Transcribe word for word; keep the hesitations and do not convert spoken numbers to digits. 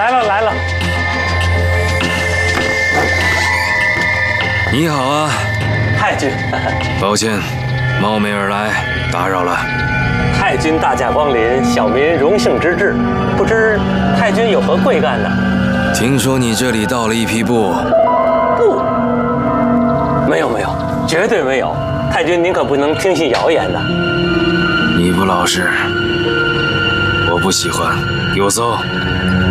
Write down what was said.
来了来了。 你好啊， 太君。 抱歉，冒昧而来，打扰了。 太君大驾光临，小民荣幸之至。不知太君有何贵干呢？ 听说你这里盗了一匹布。 不，没有没有，绝对没有。太君您可不能听信谣言呐。 你不老实，我不喜欢，给我搜。